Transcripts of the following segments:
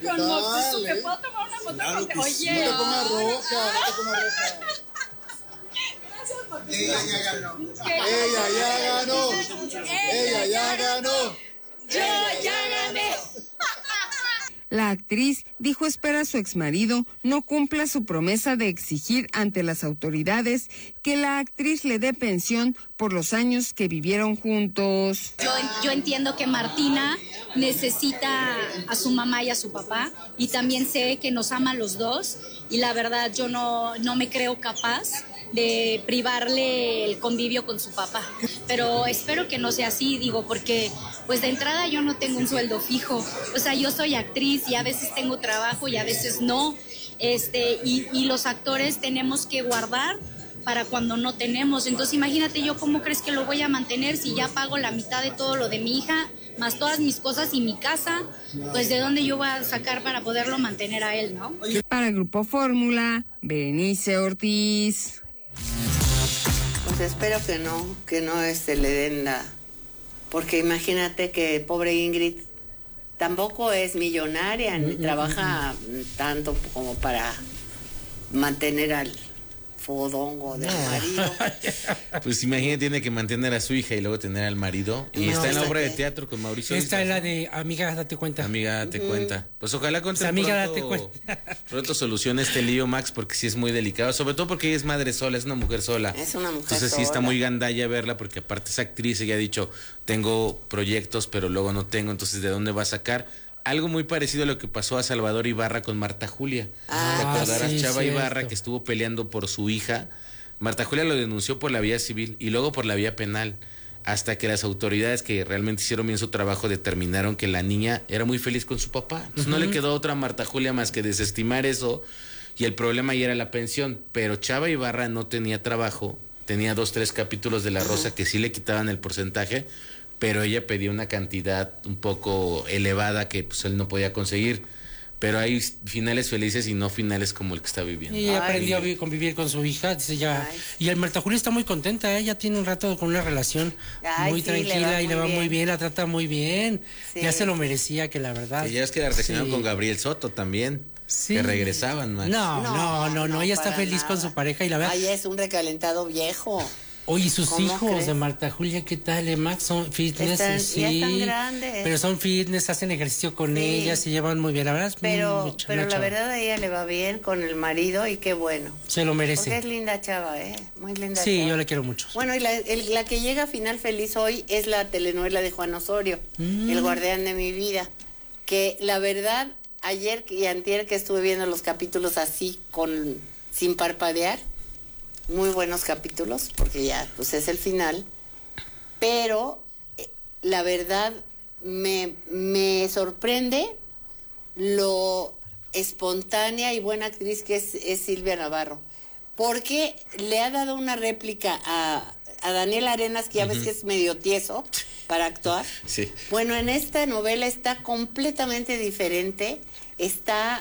con Moctezuma, que puedo tomar una foto claro contigo. que sí. Oye, No te pongas roja, no te pongas roja. Gracias, Moctezuma. Ella ya ganó. ¿Qué? Ella ya ganó. Ella ya ganó. Yo ya gané. La actriz dijo espera su exmarido no cumpla su promesa de exigir ante las autoridades que la actriz le dé pensión por los años que vivieron juntos. Yo entiendo que Martina necesita a su mamá y a su papá, y también sé que nos ama a los dos, y la verdad yo no me creo capaz de privarle el convivio con su papá, pero espero que no sea así, digo, porque pues de entrada yo no tengo un sueldo fijo, o sea, yo soy actriz y a veces tengo trabajo y a veces no, y los actores tenemos que guardar para cuando no tenemos. Entonces imagínate yo cómo crees que lo voy a mantener si ya pago la mitad de todo lo de mi hija, más todas mis cosas y mi casa, pues de dónde yo voy a sacar para poderlo mantener a él, ¿no? Para el Grupo Fórmula, Berenice Ortiz. Pues espero que no le den la... Porque imagínate que pobre Ingrid tampoco es millonaria, ni trabaja tanto como para mantener al fodongo del marido. Pues imagínate, tiene que mantener a su hija y luego tener al marido. Y está en la obra de teatro con Mauricio. Esta es la de Amiga, date cuenta. Amiga, date cuenta. Pues ojalá pronto solucione este lío, Max, porque sí es muy delicado. Sobre todo porque ella es madre sola, es una mujer sola. Es una mujer Entonces sola. sí está muy gandalla verla, porque aparte es actriz, ella ha dicho, tengo proyectos, pero luego no tengo, entonces ¿de dónde va a sacar? Algo muy parecido a lo que pasó a Salvador Ibarra con Marta Julia. ¿Te acordarás? sí, Chava cierto. Ibarra, que estuvo peleando por su hija. Marta Julia lo denunció por la vía civil y luego por la vía penal, hasta que las autoridades que realmente hicieron bien su trabajo determinaron que la niña era muy feliz con su papá. Entonces no le quedó otra a Marta Julia más que desestimar eso, y el problema ya era la pensión. Pero Chava Ibarra no tenía trabajo, tenía 2-3 capítulos de La Rosa que sí le quitaban el porcentaje, pero ella pedía una cantidad un poco elevada que pues él no podía conseguir. Pero hay finales felices y no finales como el que está viviendo. Y aprendió a convivir con su hija, dice ya. Y el Marta Julia está muy contenta, ella tiene un rato con una relación muy tranquila y le va muy bien, la trata muy bien. Sí. Ya se lo merecía, que la verdad. Y ya es que la relacionaron con Gabriel Soto también. Sí. Que regresaban, Max. No, ella está feliz con su pareja y la verdad. Ay, es un recalentado viejo. Oye, sus hijos de Marta Julia, ¿qué tal, Max? Son fitness, ya están grandes. Pero son fitness, hacen ejercicio con ella, se llevan muy bien, la verdad. Pero la verdad a ella le va bien con el marido y qué bueno. Se lo merece. Porque es linda chava, muy linda. Sí, chava. yo la quiero mucho. Bueno, y la que llega a final feliz hoy es la telenovela de Juan Osorio, El guardián de mi vida, que la verdad ayer y antier que estuve viendo los capítulos así sin parpadear. Muy buenos capítulos, porque ya pues es el final, pero la verdad me sorprende lo espontánea y buena actriz que es Silvia Navarro, porque le ha dado una réplica a Daniel Arenas, que ya ves que es medio tieso para actuar. Sí. Bueno, en esta novela está completamente diferente, está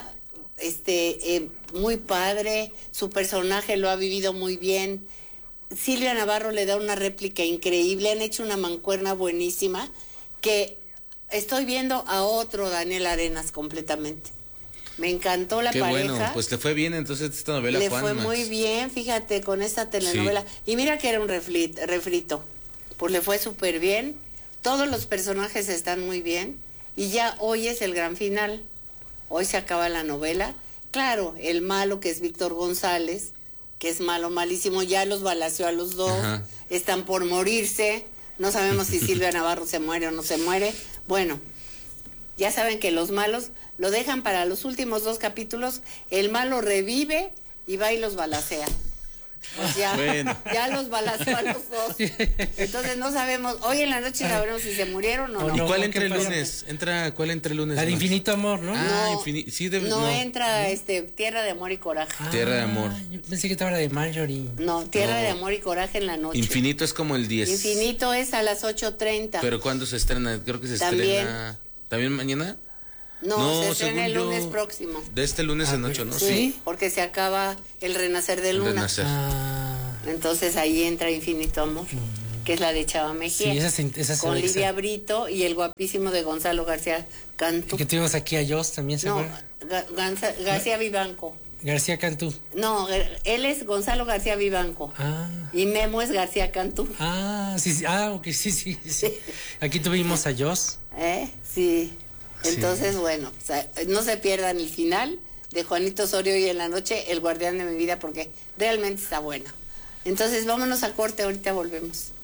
muy padre, su personaje lo ha vivido muy bien. Silvia Navarro le da una réplica increíble, han hecho una mancuerna buenísima, que estoy viendo a otro Daniel Arenas completamente. Me encantó la pareja. Qué bueno, pues le fue bien entonces esta novela, le Juan, fue Max. muy bien, fíjate, con esta telenovela. Sí. Y mira que era un refrito, pues le fue súper bien, todos los personajes están muy bien, y ya hoy es el gran final. Hoy se acaba la novela. Claro, el malo, que es Víctor González, que es malo, malísimo, ya los balaceó a los dos. Ajá. Están por morirse. No sabemos si Silvia Navarro se muere o no se muere. Bueno, ya saben que los malos lo dejan para los últimos 2 capítulos. El malo revive y va y los balacea. Pues ya los balaceó a los dos. Entonces no sabemos, hoy en la noche sabremos si se murieron o no. ¿Y cuál entra el lunes? ¿Cuál entra el lunes? La de Infinito Amor, ¿no? No, entra Tierra de Amor y Coraje. Tierra de Amor. Yo pensé que estaba la de Marjorie. No, Tierra de Amor y Coraje en la noche. Infinito es como el 10. Infinito es a las 8:30. ¿Pero cuándo se estrena? Creo que se estrena. ¿También mañana? No, se estrena el lunes próximo. De este lunes en 8, ¿no? Sí, porque se acaba el renacer de Luna. Entonces ahí entra Infinito Amor. que es la de Chava Mejía. Sí, esa con Lidia Brito y el guapísimo de Gonzalo García Cantú. Que tuvimos aquí a Jos también, ¿se acuerdan? García Vivanco. García Cantú. No, él es Gonzalo García Vivanco. Y Memo es García Cantú. Sí. Ok, sí. Aquí tuvimos a Jos. Sí. Entonces, bueno, o sea, no se pierdan el final de Juanito Osorio y en la noche El guardián de mi vida, porque realmente está bueno. Entonces, vámonos a corte, ahorita volvemos.